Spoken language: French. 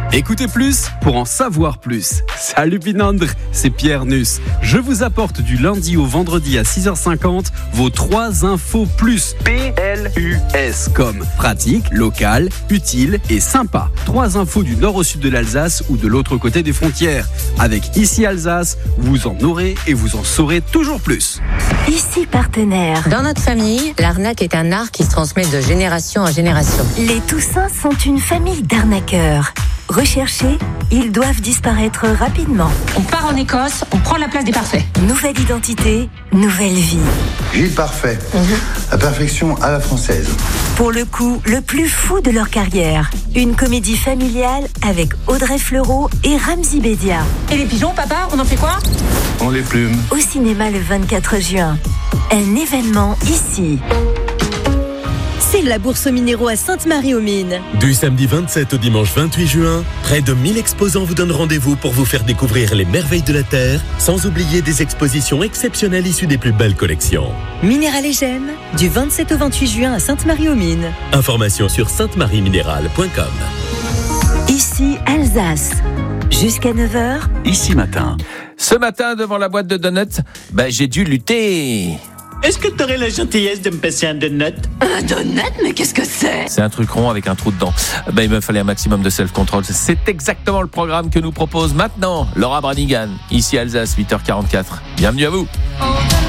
Écoutez plus pour en savoir plus. Salut Pinandre, c'est Pierre Nuss. Je vous apporte du lundi au vendredi à 6h50 vos 3 infos plus. PLUS comme pratique, local, utile et sympa. 3 infos du nord au sud de l'Alsace ou de l'autre côté des frontières. Avec Ici Alsace, vous en aurez et vous en saurez toujours plus. Ici Partenaire. Dans notre famille, l'arnaque est un art qui se transmet de génération en génération. Les Toussins sont une famille d'arnaqueurs. Recherchés, ils doivent disparaître rapidement. On part en Écosse, on prend la place des parfaits. Nouvelle identité, nouvelle vie. Gilles Parfait, la perfection à la française. Pour le coup, le plus fou de leur carrière. Une comédie familiale avec Audrey Fleurot et Ramzy Bedia. Et les pigeons, papa, on en fait quoi? On les plume. Au cinéma le 24 juin. Un événement ici. C'est la bourse aux minéraux à Sainte-Marie-aux-Mines. Du samedi 27 au dimanche 28 juin, près de 1000 exposants vous donnent rendez-vous pour vous faire découvrir les merveilles de la Terre, sans oublier des expositions exceptionnelles issues des plus belles collections. Minéral et Gemmes, du 27 au 28 juin à Sainte-Marie-aux-Mines. Informations sur saintemarieminéral.com. Ici Alsace. Jusqu'à 9h. Ici matin. Ce matin, devant la boîte de donuts, j'ai dû lutter. Est-ce que tu aurais la gentillesse de me passer un donut? Un donut? Mais qu'est-ce que c'est? C'est un truc rond avec un trou dedans. Il me fallait un maximum de self-control. C'est exactement le programme que nous propose maintenant Laura Branigan, ici Alsace, 8h44. Bienvenue à vous.